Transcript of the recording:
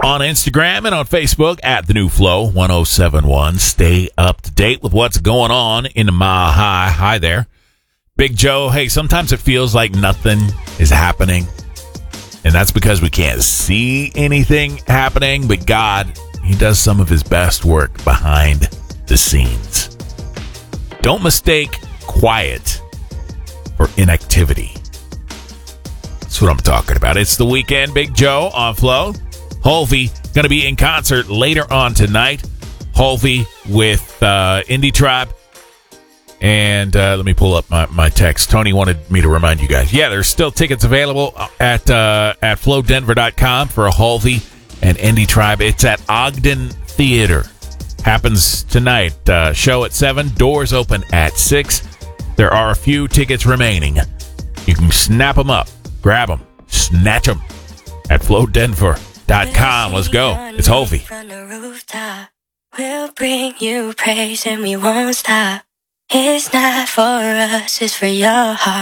on Instagram and on Facebook at The New Flow 1071. Stay up to date with what's going on in the Mile High. Hi there. Big Joe, hey, sometimes it feels like nothing is happening. And that's because we can't see anything happening. But God, He does some of His best work behind the scenes. Don't mistake quiet for inactivity. That's what I'm talking about. It's the weekend. Big Joe on Flow. Hulvey going to be in concert later on tonight. Hulvey with Indie Tribe. And let me pull up my text. Tony wanted me to remind you guys. Yeah, there's still tickets available at flowdenver.com for Hulvey and Indie Tribe. It's at Ogden Theater. Happens tonight. Show at 7. Doors open at 6. There are a few tickets remaining. You can snap them up. Grab them. Snatch them at flowdenver.com. Let's go. It's Hulvey. From the rooftop, we'll bring you praise and we won't stop. It's not for us, it's for your heart.